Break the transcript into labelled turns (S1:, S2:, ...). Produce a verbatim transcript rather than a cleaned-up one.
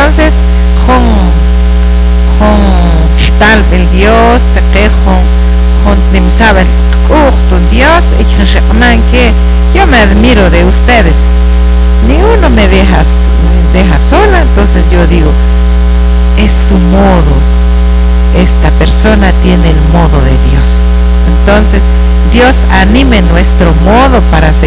S1: entonces con con tal el Dios te quejo con nimsabel tu Dios y que yo me admiro de ustedes, ni uno me deja me deja sola. Entonces yo digo, es su modo, esta persona tiene el modo de Dios. Entonces Dios anime nuestro modo para seguir